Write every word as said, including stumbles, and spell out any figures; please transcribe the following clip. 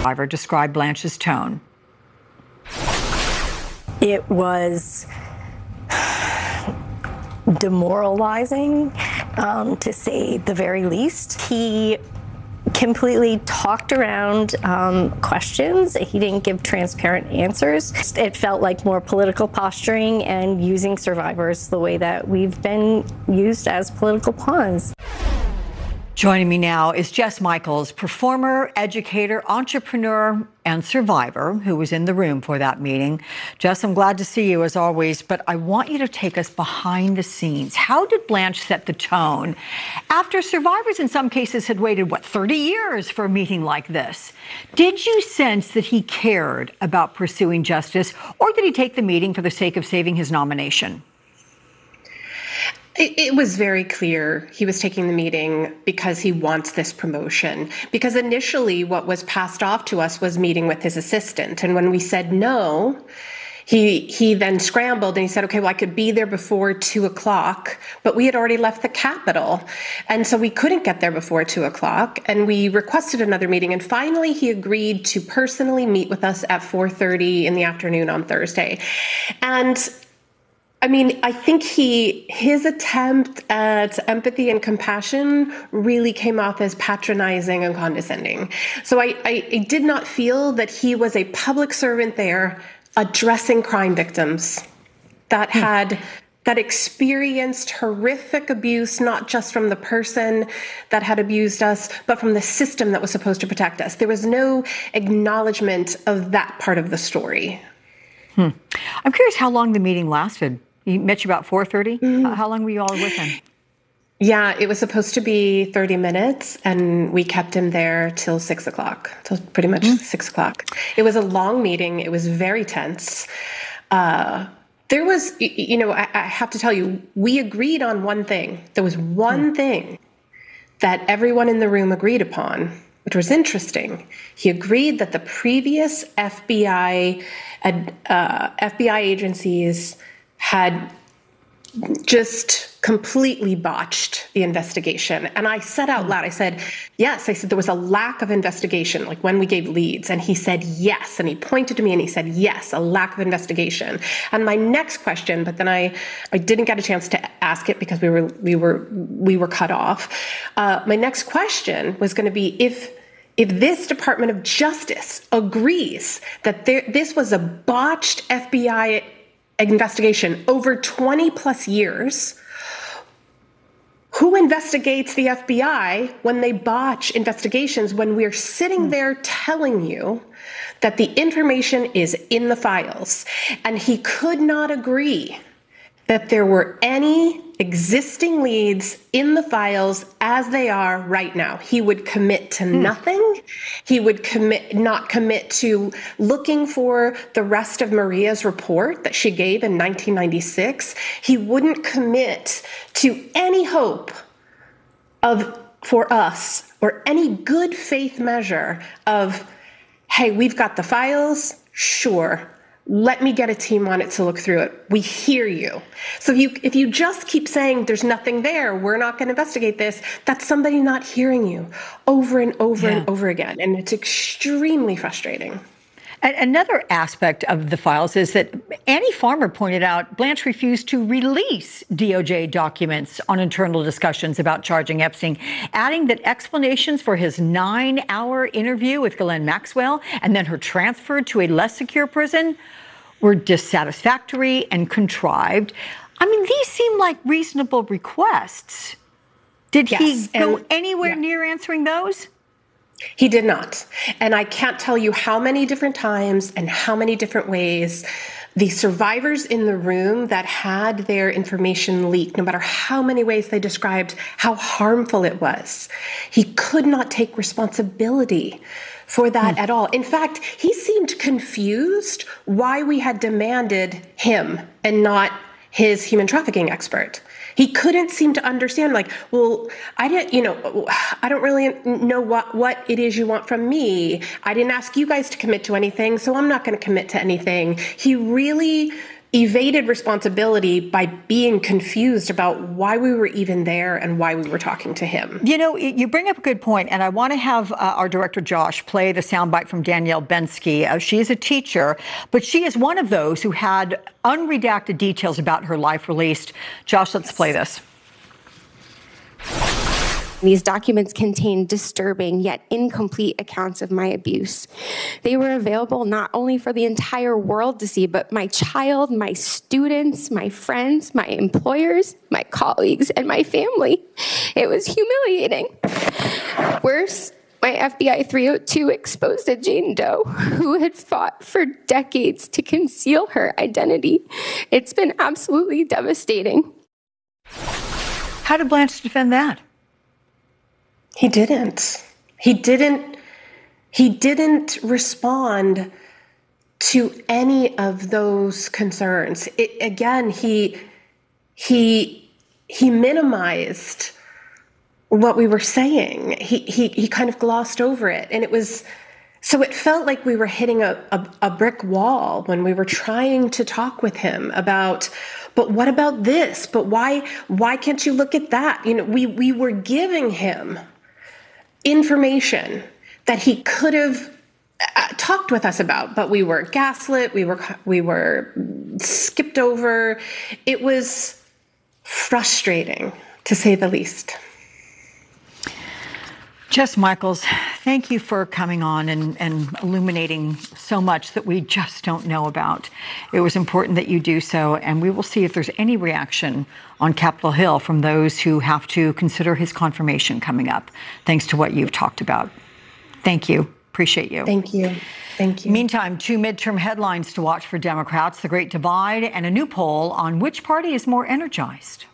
Survivor described Blanche's tone. It was demoralizing, um, to say the very least. He completely talked around um, questions. He didn't give transparent answers. It felt like more political posturing and using survivors the way that we've been used as political pawns. Joining me now is Jess Michaels, performer, educator, entrepreneur, and survivor, who was in the room for that meeting. Jess, I'm glad to see you as always, but I want you to take us behind the scenes. How did Blanche set the tone after survivors in some cases had waited, what, thirty years for a meeting like this? Did you sense that he cared about pursuing justice, or did he take the meeting for the sake of saving his nomination? It, it was very clear he was taking the meeting because he wants this promotion. Because initially what was passed off to us was meeting with his assistant. And when we said no, he he then scrambled and he said, okay, well, I could be there before two o'clock, but we had already left the Capitol. And so we couldn't get there before two o'clock. And we requested another meeting. And finally, he agreed to personally meet with us at four thirty in the afternoon on Thursday. And I mean, I think he his attempt at empathy and compassion really came off as patronizing and condescending. So I, I, I did not feel that he was a public servant there addressing crime victims that had that experienced horrific abuse, not just from the person that had abused us, but from the system that was supposed to protect us. There was no acknowledgement of that part of the story. Hmm. I'm curious how long the meeting lasted. He met you about four thirty? Mm-hmm. How long were you all with him? Yeah, it was supposed to be thirty minutes, and we kept him there till six o'clock, till pretty much mm-hmm. six o'clock. It was a long meeting. It was very tense. Uh, there was, you know, I, I have to tell you, we agreed on one thing. There was one mm-hmm. thing that everyone in the room agreed upon, which was interesting. He agreed that the previous F B I, uh, F B I agencies had just completely botched the investigation. And I said out loud, I said, yes, I said there was a lack of investigation, like when we gave leads. And he said, yes. And he pointed to me and he said, yes, a lack of investigation. And my next question, but then I, I didn't get a chance to ask it because we were, we were, we were cut off. Uh, my next question was going to be, if If this Department of Justice agrees that there, this was a botched F B I investigation over twenty plus years, who investigates the F B I when they botch investigations, when we're sitting there telling you that the information is in the files? And he could not agree that there were any existing leads in the files as they are right now. He would commit to nothing. He would commit, not commit to looking for the rest of Maria's report that she gave in nineteen ninety-six. He wouldn't commit to any hope of, for us, or any good faith measure of, hey, we've got the files, sure. Let me get a team on it to look through it. We hear you. So if you, if you just keep saying there's nothing there, we're not going to investigate this, that's somebody not hearing you over and over yeah. and over again. And it's extremely frustrating. And another aspect of the files is that Annie Farmer pointed out Blanche refused to release D O J documents on internal discussions about charging Epstein, adding that explanations for his nine-hour interview with Ghislaine Maxwell and then her transfer to a less secure prison were dissatisfactory and contrived. I mean, these seem like reasonable requests. Did yes, he go and, anywhere yeah. near answering those? He did not. And I can't tell you how many different times and how many different ways the survivors in the room that had their information leaked, no matter how many ways they described how harmful it was, he could not take responsibility for that mm. at all. In fact, he seemed confused why we had demanded him and not his human trafficking expert. He couldn't seem to understand, like, well, I didn't, you know, I don't really know what, what it is you want from me. I didn't ask you guys to commit to anything, so I'm not going to commit to anything. He really evaded responsibility by being confused about why we were even there and why we were talking to him. You know, you bring up a good point, and I want to have uh, our director, Josh, play the soundbite from Danielle Bensky. Uh, she is a teacher, but she is one of those who had unredacted details about her life released. Josh, let's play this. These documents contain disturbing yet incomplete accounts of my abuse. They were available not only for the entire world to see, but my child, my students, my friends, my employers, my colleagues, and my family. It was humiliating. Worse, my F B I three oh two exposed a Jane Doe who had fought for decades to conceal her identity. It's been absolutely devastating. How did Blanche defend that? He didn't. He didn't. He didn't respond to any of those concerns. It, again, he he he minimized what we were saying. He he he kind of glossed over it, and it was so it felt like we were hitting a, a, a brick wall when we were trying to talk with him about. But what about this? But why why can't you look at that? You know, we we were giving him information that he could have uh, talked with us about, but we were gaslit, we were we were skipped over. It was frustrating, to say the least. Jess Michaels, thank you for coming on and, and illuminating so much that we just don't know about. It was important that you do so, and we will see if there's any reaction on Capitol Hill from those who have to consider his confirmation coming up, thanks to what you've talked about. Thank you. Appreciate you. Thank you. Thank you. Meantime, two midterm headlines to watch for Democrats, the Great Divide and a new poll on which party is more energized.